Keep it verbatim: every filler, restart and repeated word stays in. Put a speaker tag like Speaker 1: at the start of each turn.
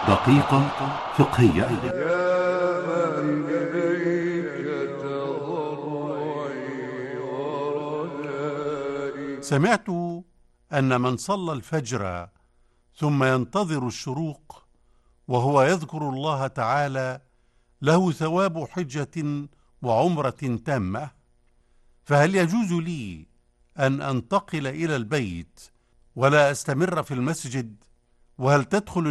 Speaker 1: دقيقة فقهية.
Speaker 2: يا من إليك تضرعي ورجائي.
Speaker 3: سمعت أن من صلى الفجر ثم ينتظر الشروق وهو يذكر الله تعالى له ثواب حجة وعمرة تامة، فهل يجوز لي أن أنتقل إلى البيت ولا أستمر في المسجد؟ وهل تدخل